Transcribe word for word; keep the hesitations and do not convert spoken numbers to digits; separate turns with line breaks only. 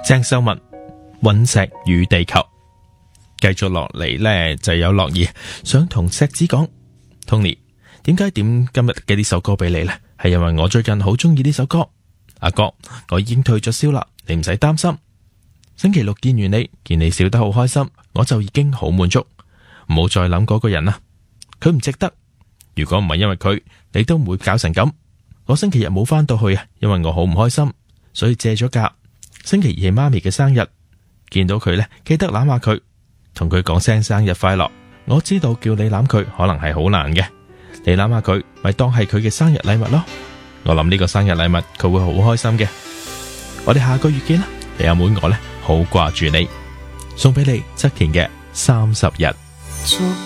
鄭秀文隕石與地球。繼續落嚟呢，就有樂兒想同石子講 Tony， 點解點今日嘅呢首歌俾你呢？係因為我最近好中意呢首歌。阿哥，我已經退咗燒啦，你唔使擔心。星期六見完你，見你笑得好開心，我就已經好滿足。唔好再諗嗰個人啦，佢唔值得。如果唔係因為佢，你都唔會搞成咁。我星期日冇返到去啊，因為我好唔開心，所以借咗假。星期二係媽咪嘅生日，見到佢呢，記得攬下佢，同佢講聲生日快樂。我知道叫你攬佢可能係好難嘅，你攬下佢，咪當係佢嘅生日禮物咯。我諗呢個生日禮物佢會好開心嘅。我哋下個月見啦。你阿妹我呢，好掛住你，送俾你側田嘅三十日。